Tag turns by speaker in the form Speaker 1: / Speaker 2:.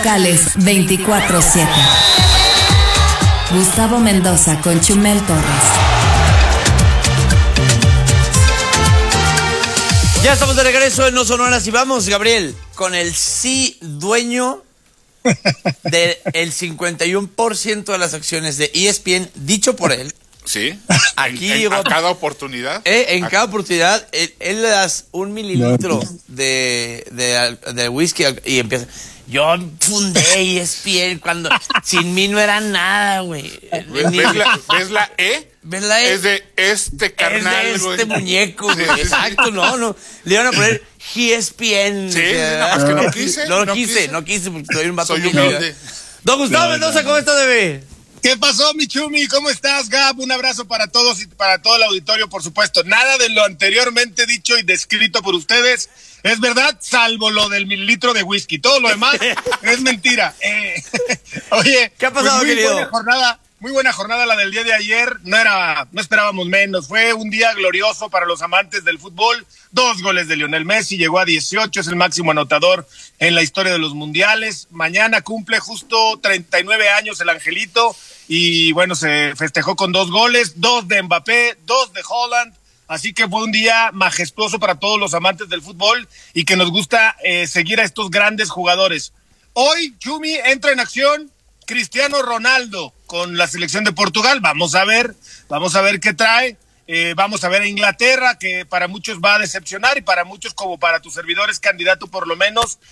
Speaker 1: locales 24/7. Gustavo Mendoza con Chumel Torres.
Speaker 2: Ya estamos de regreso en No Sonoras y vamos, Gabriel, con el dueño del 51% de las acciones de ESPN, dicho por él.
Speaker 3: Sí.
Speaker 2: Aquí
Speaker 3: a cada oportunidad.
Speaker 2: Cada oportunidad, él le das 1 mililitro de whisky y empieza. Yo fundé ESPN cuando sin mí no era nada, güey.
Speaker 3: ¿Ves la E?
Speaker 2: ¿Ves la E?
Speaker 3: Es de este carnal,
Speaker 2: es de este muñeco, güey. Exacto, no. Le iban a poner ESPN.
Speaker 3: Sí, nada más que no quise.
Speaker 2: No quise porque soy un vato
Speaker 3: humilde.
Speaker 2: Don Gustavo Mendoza, ¿cómo está, bebé?
Speaker 4: ¿Qué pasó, mi Chumi? ¿Cómo estás, Gab? Un abrazo para todos y para todo el auditorio, por supuesto. Nada de lo anteriormente dicho y descrito por ustedes es verdad, salvo lo del mililitro de whisky. Todo lo demás es mentira. Oye,
Speaker 2: ¿qué ha pasado,
Speaker 4: pues
Speaker 2: querido?
Speaker 4: Muy buena jornada la del día de ayer. No esperábamos menos. Fue un día glorioso para los amantes del fútbol. 2 goles de Lionel Messi, llegó a 18, es el máximo anotador en la historia de los mundiales. Mañana cumple justo 39 años el Angelito y bueno, se festejó con 2 goles, 2 de Mbappé, 2 de Haaland. Así que fue un día majestuoso para todos los amantes del fútbol y que nos gusta seguir a estos grandes jugadores. Hoy, Chumi, entra en acción Cristiano Ronaldo con la selección de Portugal. Vamos a ver qué trae. Vamos a ver a Inglaterra, que para muchos va a decepcionar y para muchos, como para tus servidores, candidato por lo menos